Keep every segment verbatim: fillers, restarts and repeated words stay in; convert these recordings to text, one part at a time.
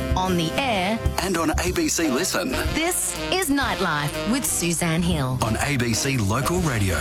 on the air, and on A B C Listen. This is Nightlife with Suzanne Hill on A B C Local Radio.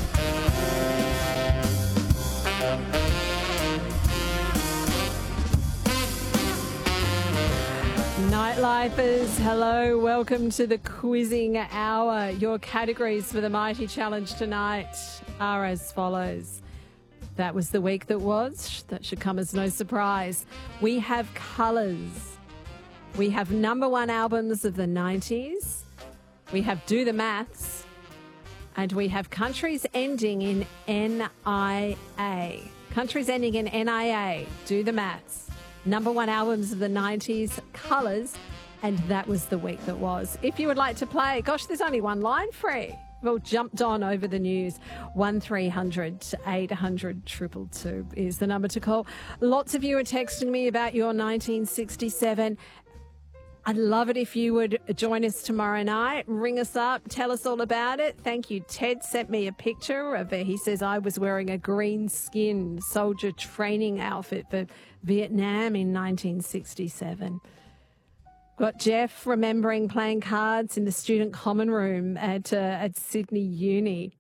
Nightlifers, hello, welcome to the quizzing hour. Your categories for the Mighty Challenge tonight are as follows. That was the week that was. That should come as no surprise. We have colours. We have number one albums of the nineties. We have Do the Maths. And we have countries ending in N I A. Countries ending in N I A. Do the Maths. Number one albums of the nineties, colours, and that was the week that was. If you would like to play, gosh, there's only one line free. Well, jumped on over the news. one three hundred eight hundred two two two is the number to call. Lots of you are texting me about your nineteen sixty-seven. I'd love it if you would join us tomorrow night. Ring us up. Tell us all about it. Thank you. Ted sent me a picture of it. He says I was wearing a green-skinned soldier training outfit for Vietnam in nineteen sixty-seven. Got Jeff remembering playing cards in the student common room at uh, at Sydney Uni.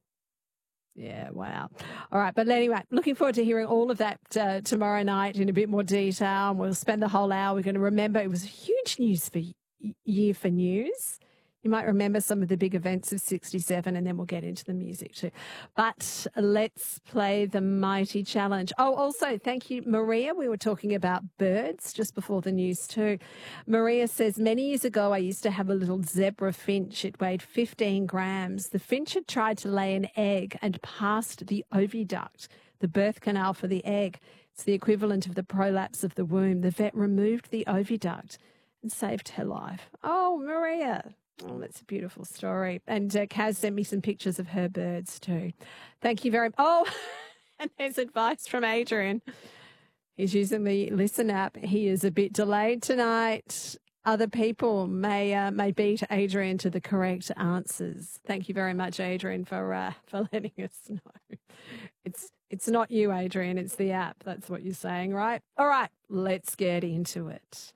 Yeah, wow. All right, but anyway, looking forward to hearing all of that uh, tomorrow night in a bit more detail. And we'll spend the whole hour. We're going to remember it was a huge news for year for news. You might remember some of the big events of sixty-seven, and then we'll get into the music too. But let's play the Mighty Challenge. Oh, also, thank you, Maria. We were talking about birds just before the news too. Maria says, many years ago, I used to have a little zebra finch. It weighed fifteen grams. The finch had tried to lay an egg and passed the oviduct, the birth canal for the egg. It's the equivalent of the prolapse of the womb. The vet removed the oviduct and saved her life. Oh, Maria. Oh, that's a beautiful story. And uh, Kaz sent me some pictures of her birds too. Thank you very much. Oh, and there's advice from Adrian. He's using the Listen app. He is a bit delayed tonight. Other people may uh, may beat Adrian to the correct answers. Thank you very much, Adrian, for uh, for letting us know. It's it's not you, Adrian. It's the app. That's what you're saying, right? All right, let's get into it.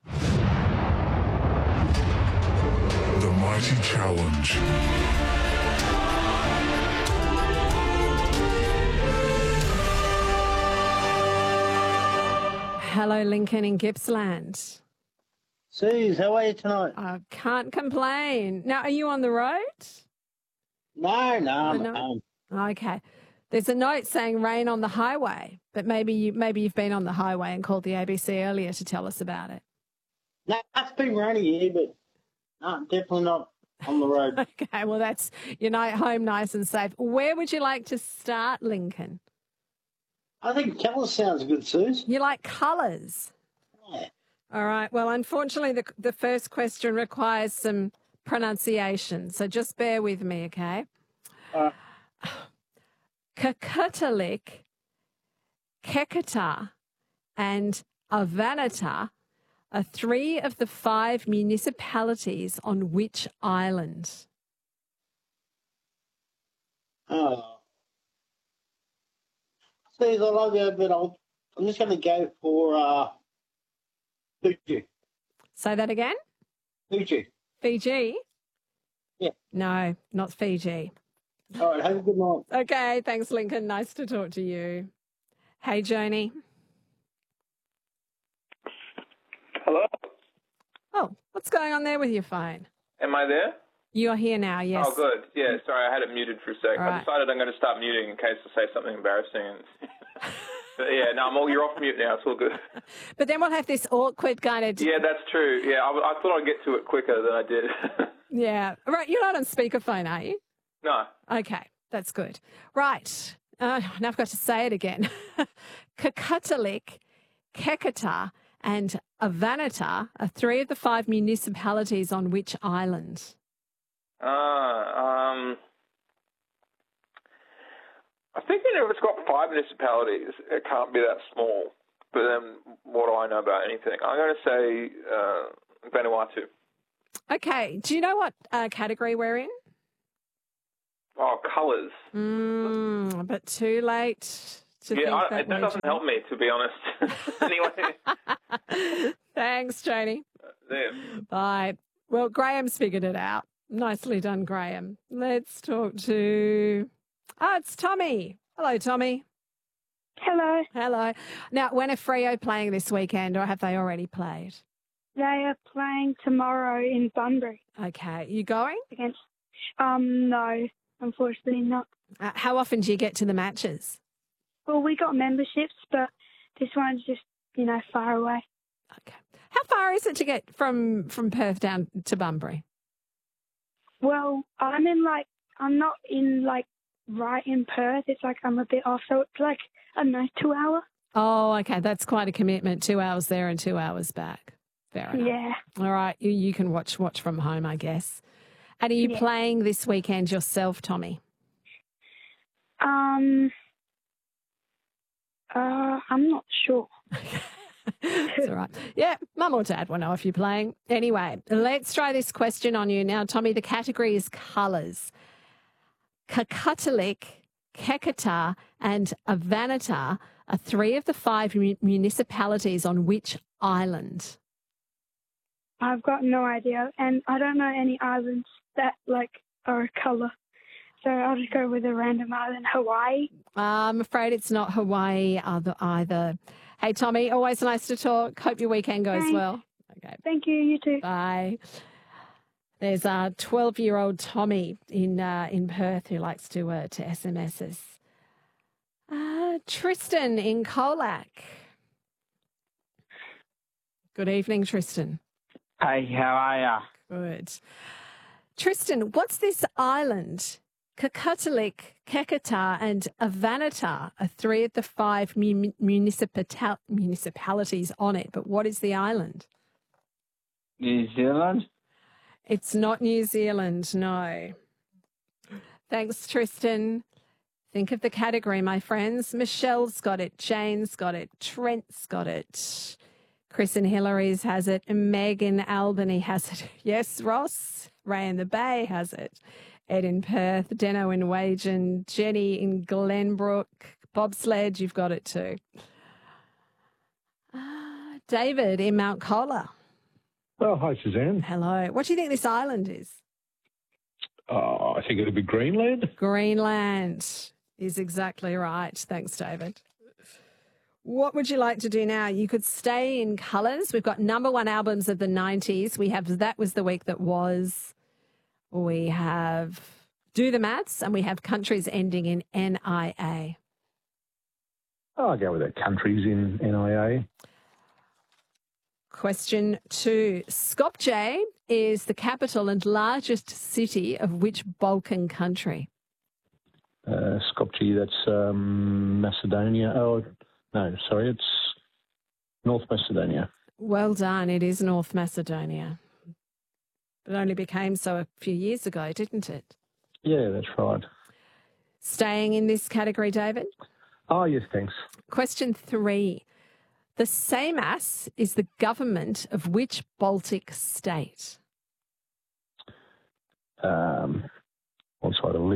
The Mighty Challenge. Hello, Lincoln in Gippsland. Suze, how are you tonight? I can't complain. Now, are you on the road? No, no, I'm no? at home. Okay. There's a note saying rain on the highway, but maybe you maybe you've been on the highway and called the A B C earlier to tell us about it. No, it's been raining here, but no, definitely not on the road. Okay, well, that's, you're not home nice and safe. Where would you like to start, Lincoln? I think colours sounds good, Suze. You like colours? Yeah. All right. Well, unfortunately, the the first question requires some pronunciation, so just bear with me, okay? Uh, Kakutalik, Kekata, and Avanata are three of the five municipalities on which island? oh. Suze, I love you, but I'll, I'm just going to go for uh, Fiji. Say that again? Fiji. Fiji? Yeah. No, not Fiji. All right, have a good night. Okay, thanks, Lincoln. Nice to talk to you. Hey, Joni. Hello? Oh, what's going on there with your phone? Am I there? You're here now, yes. Oh, good. Yeah, sorry, I had it muted for a sec. All right. I decided I'm going to start muting in case I say something embarrassing. But yeah, no, I'm all, you're off mute now. It's all good. But then we'll have this awkward kind of... Yeah, that's true. Yeah, I, I thought I'd get to it quicker than I did. Yeah. Right, you're not on speakerphone, are you? No. Okay, that's good. Right. Uh, now I've got to say it again. Kakutalik, Kekata, and Avanata are three of the five municipalities on which island? Ah, um... I think you know, if it's got five municipalities, it can't be that small. But then what do I know about anything? I'm going to say uh, Vanuatu. Okay. Do you know what uh, category we're in? Oh, colours. Mm, but too late to yeah, think I, that that way, doesn't Jim. help me, to be honest. Anyway. Thanks, Janie. There. Bye. Well, Graham's figured it out. Nicely done, Graham. Let's talk to... Ah, it's Tommy. Hello, Tommy. Hello. Hello. Now, when are Freo playing this weekend, or have they already played? They are playing tomorrow in Bunbury Okay. You going? against. Um, no, unfortunately not. Uh, how often do you get to the matches? Well, we got memberships, but this one's just, you know, far away. Okay. How far is it to get from, from Perth down to Bunbury? Well, I'm in like, I'm not in like right in Perth. It's like I'm a bit off, so it's like, I don't know, two hours. Oh, okay. That's quite a commitment. Two hours there and two hours back. Fair enough. Yeah. All right. You, you can watch watch from home, I guess. And are you Yeah. playing this weekend yourself, Tommy? Um, uh, I'm not sure. It's all right. Yeah, mum or dad will know if you're playing. Anyway, let's try this question on you. Now, Tommy, the category is colours. Kakutalik, Kekata and Avanata are three of the five mu- municipalities on which island? I've got no idea, and I don't know any islands that like are a colour. So I'll just go with a random island, Hawaii. I'm afraid it's not Hawaii either. either. Hey, Tommy, always nice to talk. Hope your weekend goes Thanks. well. Okay, Thank you, you too. bye. There's a twelve-year-old Tommy in uh, in Perth who likes to uh, to S M S us. Uh, Tristan in Colac. Good evening, Tristan. Hey, how are ya? Good. Tristan, what's this island? Kakutalik, Kekata and Avanata are three of the five mu- municipal- municipalities on it, but what is the island? New Zealand? It's not New Zealand, no. Thanks, Tristan. Think of the category, my friends. Michelle's got it. Jane's got it. Trent's got it. Chris and Hillary's has it. And Meg in Albany has it. Yes, Ross. Ray in the Bay has it. Ed in Perth. Deno in Wagen. Jenny in Glenbrook. Bobsled, you've got it too. Ah, David in Mount Colah. Oh, hi, Suzanne. Hello. What do you think this island is? Oh, I think it'd be Greenland. Greenland is exactly right. Thanks, David. What would you like to do now? You could stay in colours. We've got number one albums of the nineties. We have That Was the Week That Was. We have Do the Maths, and we have countries ending in N I A. Oh, I'll go with that. Countries in N I A. Question two. Skopje is the capital and largest city of which Balkan country? Uh, Skopje, that's um, Macedonia. Oh, no, sorry, it's North Macedonia. Well done. It is North Macedonia. It only became so a few years ago, didn't it? Yeah, that's right. Staying in this category, David? Oh, yes, thanks. Question three. The Seimas is the government of which Baltic state? Um, what side of